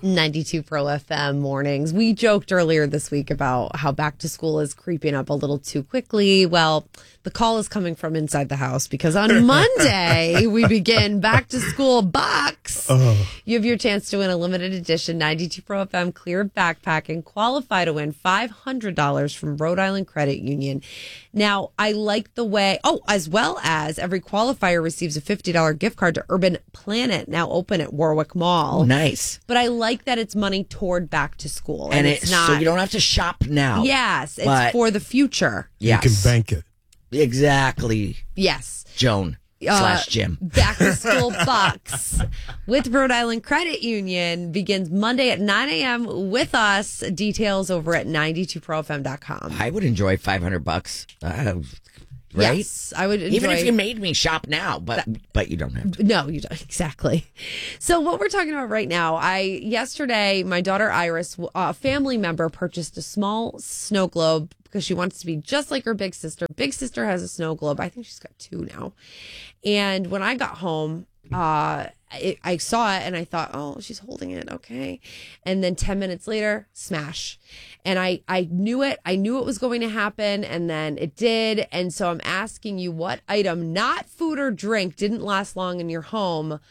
92 Pro FM mornings. We joked earlier this week about how back to school is creeping up a little too quickly. Well, the call is coming from inside the house because on Monday we begin back to school bucks. You have your chance to win a limited edition 92 Pro FM clear backpack and qualify to win $500 from Rhode Island Credit Union. Now, I like the way, as well as every qualifier receives a $50 gift card to Urban Planet, now open at Warwick Mall. Nice. But I like that it's money toward back to school. And it's not, so you don't have to shop now. Yes, it's for the future. Yes. You can bank it. Exactly. Yes. Joan / Jim. Back to school bucks with Rhode Island Credit Union begins Monday at 9 a.m. with us. Details over at 92profm.com. I would enjoy $500. Right? Yes, I would enjoy. Even if you made me shop now, but you don't have to. No, you don't. Exactly. So what we're talking about right now, yesterday, my daughter Iris, a family member, purchased a small snow globe because she wants to be just like her big sister. Big sister has a snow globe. I think she's got 2 now. And when I got home, I saw it and I thought, oh, she's holding it. Okay. And then 10 minutes later, smash. And I knew it. I knew it was going to happen. And then it did. And so I'm asking you, what item, not food or drink, didn't last long in your home?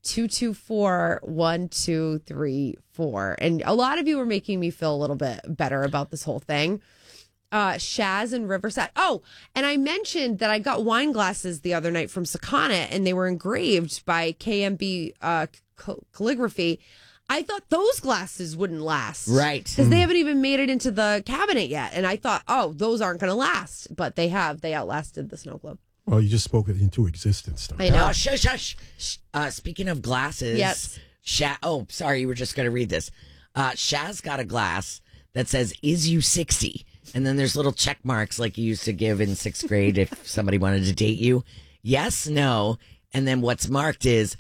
224-1234. And a lot of you were making me feel a little bit better about this whole thing. Shaz and Riverside. Oh, and I mentioned that I got wine glasses the other night from Sakana, and they were engraved by KMB Calligraphy. I thought those glasses wouldn't last. Right. Because they haven't even made it into the cabinet yet. And I thought, those aren't going to last. But they have. They outlasted the snow globe. Well, you just spoke it into existence. I know. Shush. Speaking of glasses. Yes. Sorry, you were just going to read this. Shaz got a glass that says, "Is you 60?" And then there's little check marks like you used to give in 6th grade if somebody wanted to date you. Yes, no. And then what's marked is,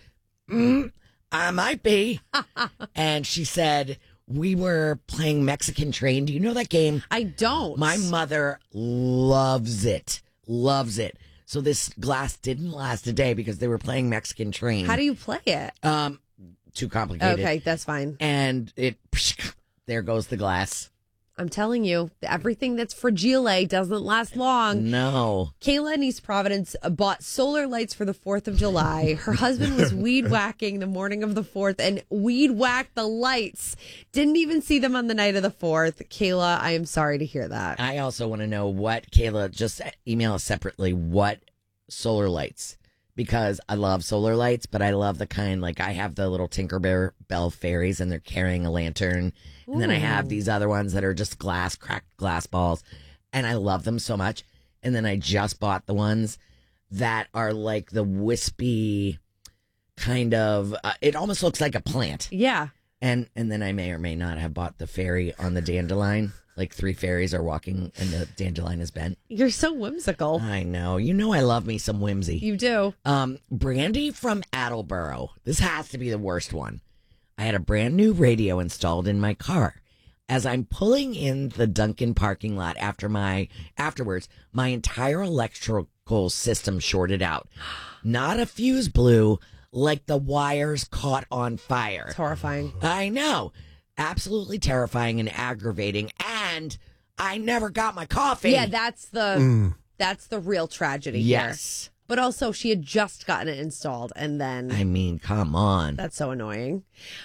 I might be. And she said, we were playing Mexican Train. Do you know that game? I don't. My mother loves it. Loves it. So this glass didn't last a day because they were playing Mexican Train. How do you play it? Too complicated. Okay, that's fine. And there goes the glass. I'm telling you, everything that's fragile doesn't last long. No. Kayla in East Providence bought solar lights for the 4th of July. Her husband was weed whacking the morning of the 4th and weed whacked the lights. Didn't even see them on the night of the 4th. Kayla, I am sorry to hear that. I also want to know Kayla, just email us separately, what solar lights. Because I love solar lights, but I love the kind, like I have the little Tinkerbell fairies and they're carrying a lantern. And then I have these other ones that are just cracked glass balls. And I love them so much. And then I just bought the ones that are like the wispy kind of, it almost looks like a plant. Yeah. And then I may or may not have bought the fairy on the dandelion. Like 3 fairies are walking and the dandelion is bent. You're so whimsical. I know. You know I love me some whimsy. You do. Brandy from Attleboro. This has to be the worst one. I had a brand new radio installed in my car. As I'm pulling in the Dunkin' parking lot afterwards, my entire electrical system shorted out. Not a fuse blew, like the wires caught on fire. It's horrifying. I know. Absolutely terrifying and aggravating. And I never got my coffee. Yeah, that's the real tragedy here. Yes. But also, she had just gotten it installed, and then... I mean, come on. That's so annoying.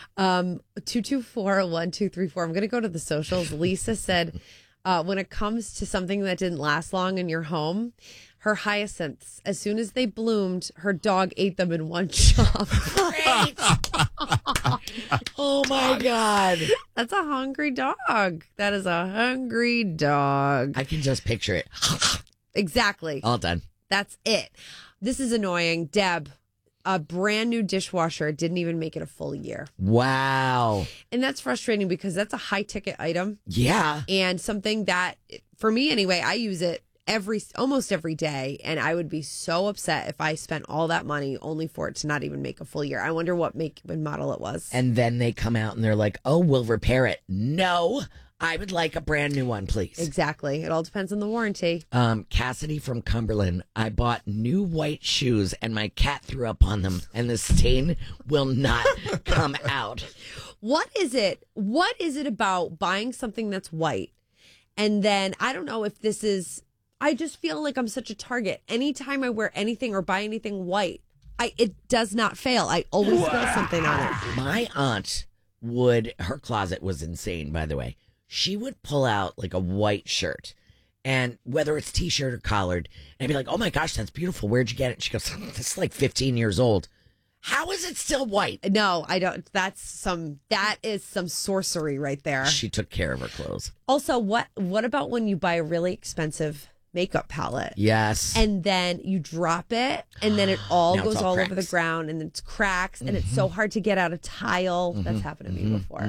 224-1234. I'm going to go to the socials. Lisa said, when it comes to something that didn't last long in your home, her hyacinths, as soon as they bloomed, her dog ate them in one chop. Great. Oh, my God. That's a hungry dog. That is a hungry dog. I can just picture it. Exactly. All done. That's it. This is annoying. Deb, a brand new dishwasher didn't even make it a full year. Wow. And that's frustrating because that's a high ticket item. Yeah. And something that, for me anyway, I use it almost every day. And I would be so upset if I spent all that money only for it to not even make a full year. I wonder what make and model it was. And then they come out and they're like, oh, we'll repair it. No. I would like a brand new one, please. Exactly. It all depends on the warranty. Cassidy from Cumberland. I bought new white shoes and my cat threw up on them and the stain will not come out. What is it? What is it about buying something that's white? And then I don't know if this is, I just feel like I'm such a target. Anytime I wear anything or buy anything white, it does not fail. I always spill something on it. My aunt her closet was insane, by the way. She would pull out like a white shirt, and whether it's t-shirt or collared, and I'd be like, oh my gosh, that's beautiful. Where'd you get it? And she goes, this is like 15 years old. How is it still white? No, I don't. That is some sorcery right there. She took care of her clothes. Also, what about when you buy a really expensive makeup palette? Yes. And then you drop it, and then it all goes all cracks. over the ground, and it's cracks, and it's so hard to get out a tile. That's happened to me before.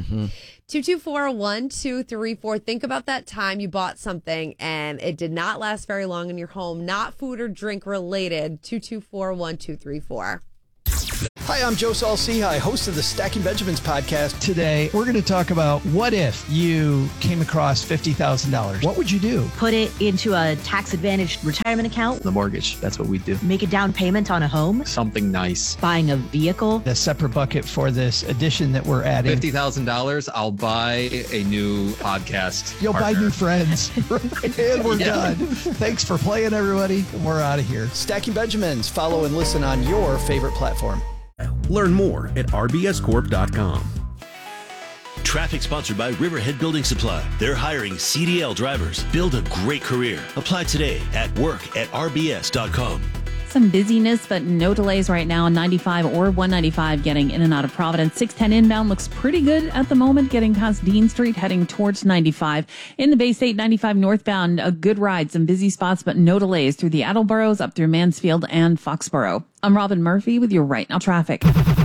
224-1234. Think about that time you bought something, and it did not last very long in your home. Not food or drink related. 224-1234. Hi, I'm Joe Saul-Sehy, host of the Stacking Benjamins podcast. Today, we're going to talk about what if you came across $50,000? What would you do? Put it into a tax-advantaged retirement account. The mortgage, that's what we do. Make a down payment on a home. Something nice. Buying a vehicle. A separate bucket for this addition that we're adding. $50,000, I'll buy a new podcast. You'll partner. buy new friends. And we're done. Thanks for playing, everybody. We're out of here. Stacking Benjamins. Follow and listen on your favorite platform. Learn more at rbscorp.com. Traffic sponsored by Riverhead Building Supply. They're hiring CDL drivers. Build a great career. Apply today at work@rbs.com. Some busyness, but no delays right now on 95 or 195 getting in and out of Providence. 610 inbound looks pretty good at the moment, getting past Dean Street, heading towards 95. In the Bay State, 95 northbound, a good ride. Some busy spots, but no delays through the Attleboroughs, up through Mansfield and Foxborough. I'm Robin Murphy with your Right Now traffic.